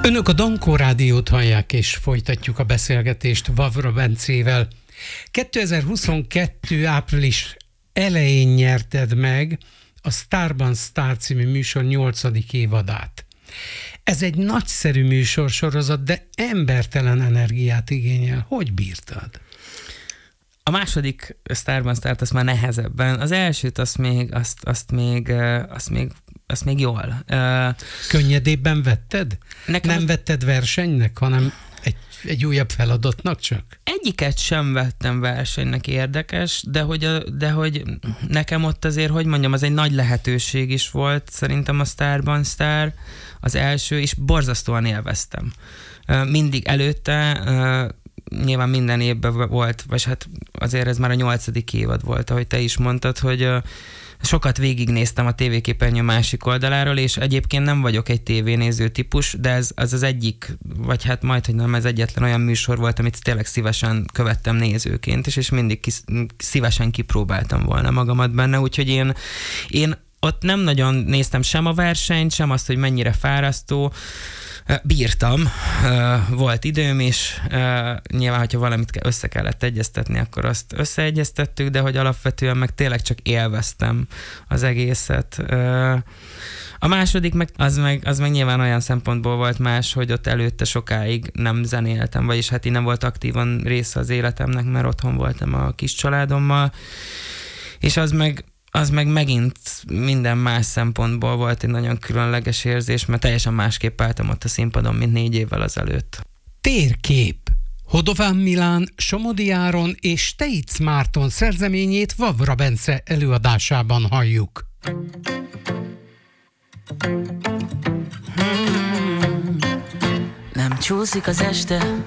Önök a Dankó Rádiót hallják, és folytatjuk a beszélgetést Vavra Bencével. 2022. április elején nyerted meg a Sztárban Sztár című műsor 8. évadát. Ez egy nagyszerű műsorsorozat, de embertelen energiát igényel. Hogy bírtad? A második Sztárban Sztárt azt már nehezebben. Az elsőt azt még jól. Könnyedébben vetted? Nekem Nem vetted versenynek, hanem egy újabb feladatnak csak? Egyiket sem vettem versenynek, érdekes, de hogy nekem ott azért, hogy mondjam, az egy nagy lehetőség is volt, szerintem a Sztárban Sztár, az első, és borzasztóan élveztem. Mindig előtte, nyilván minden évben volt, vagy hát azért ez már a 8. évad volt, ahogy te is mondtad, hogy sokat végignéztem a tévéképernyő másik oldaláról, és egyébként nem vagyok egy tévénéző típus, de ez az egyik, vagy hát majdhogy nem, ez egyetlen olyan műsor volt, amit tényleg szívesen követtem nézőként, és mindig szívesen kipróbáltam volna magamat benne, úgyhogy én ott nem nagyon néztem sem a versenyt, sem azt, hogy mennyire fárasztó. Bírtam, volt időm is, nyilván, hogyha valamit össze kellett egyeztetni, akkor azt összeegyeztettük, de hogy alapvetően meg tényleg csak élveztem az egészet. A második az meg nyilván olyan szempontból volt más, hogy ott előtte sokáig nem zenéltem, vagyis hát így nem volt aktívan része az életemnek, mert otthon voltam a kis családommal, és az meg megint minden más szempontból volt egy nagyon különleges érzés, mert teljesen másképp álltam ott a színpadon, mint 4 évvel azelőtt. Térkép. Hodován Milán, Somodi Áron és Teic Márton szerzeményét Vavra Bence előadásában halljuk. Nem csúszik az este,